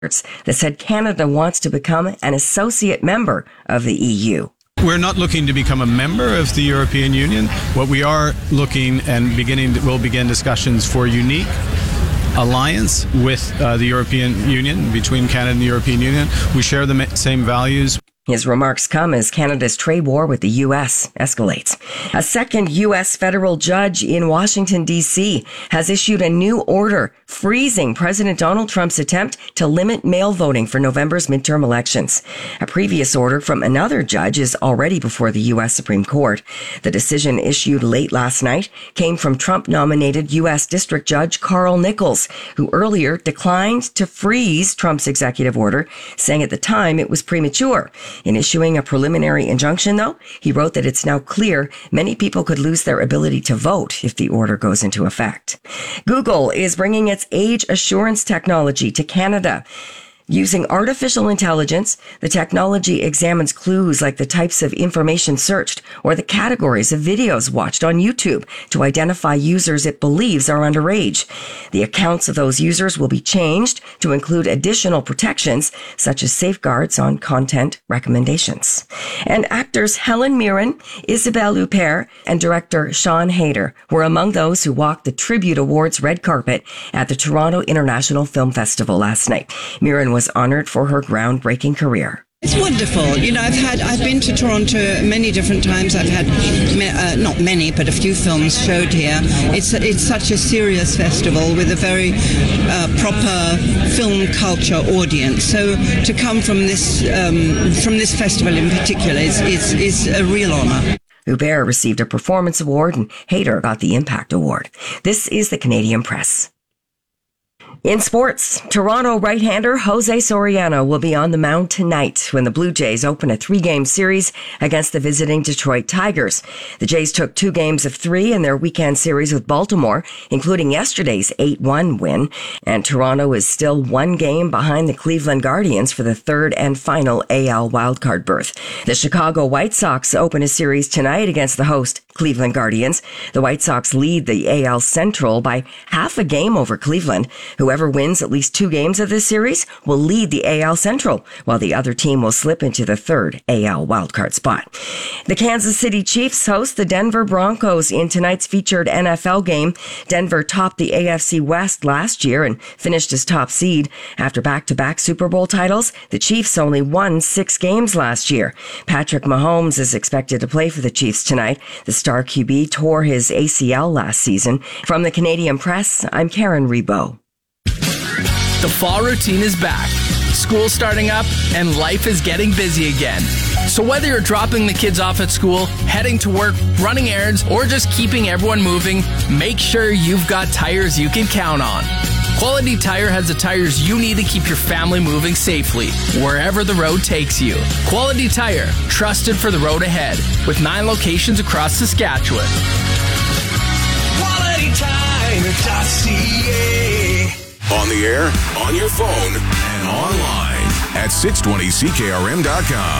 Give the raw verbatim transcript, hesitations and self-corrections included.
that said Canada wants to become an associate member of the E U. We're not looking to become a member of the European Union. What we are looking and beginning, we'll begin discussions for unique alliance with uh, the European Union, between Canada and the European Union. We share the same values. His remarks come as Canada's trade war with the U S escalates. A second U S federal judge in Washington, D C has issued a new order freezing President Donald Trump's attempt to limit mail voting for November's midterm elections. A previous order from another judge is already before the U S Supreme Court. The decision issued late last night came from Trump-nominated U S District Judge Carl Nichols, who earlier declined to freeze Trump's executive order, saying at the time it was premature. In issuing a preliminary injunction, though, he wrote that it's now clear many people could lose their ability to vote if the order goes into effect. Google is bringing its age assurance technology to Canada. Using artificial intelligence, the technology examines clues like the types of information searched or the categories of videos watched on YouTube to identify users it believes are underage. The accounts of those users will be changed to include additional protections, such as safeguards on content recommendations. And actors Helen Mirren, Isabelle Huppert, and director Sean Hayter were among those who walked the Tribute Awards red carpet at the Toronto International Film Festival last night. Mirren was honored for her groundbreaking career. It's wonderful. You know, I've had, I've been to Toronto many different times. I've had, uh, not many, but a few films showed here. It's it's such a serious festival with a very uh, proper film culture audience. So to come from this um, from this festival in particular is is, is a real honor. Huppert received a performance award and Hayter got the Impact Award. This is the Canadian Press. In sports, Toronto right-hander Jose Soriano will be on the mound tonight when the Blue Jays open a three-game series against the visiting Detroit Tigers. The Jays took two games of three in their weekend series with Baltimore, including yesterday's eight one win, and Toronto is still one game behind the Cleveland Guardians for the third and final A L wildcard berth. The Chicago White Sox open a series tonight against the host Cleveland Guardians. The White Sox lead the A L Central by half a game over Cleveland. Whoever wins at least two games of this series will lead the A L Central, while the other team will slip into the third A L wildcard spot. The Kansas City Chiefs host the Denver Broncos in tonight's featured N F L game. Denver topped the A F C West last year and finished as top seed. After back-to-back Super Bowl titles, the Chiefs only won six games last year. Patrick Mahomes is expected to play for the Chiefs tonight. The star Q B tore his A C L last season. From the Canadian Press, I'm Karen Rebo. The fall routine is back. School's starting up and life is getting busy again. So whether you're dropping the kids off at school, heading to work, running errands, or just keeping everyone moving, make sure you've got tires you can count on. Quality Tire has the tires you need to keep your family moving safely, wherever the road takes you. Quality Tire, trusted for the road ahead, with nine locations across Saskatchewan. Quality Tire dot C A. On the air, on your phone, and online at six twenty C K R M dot com.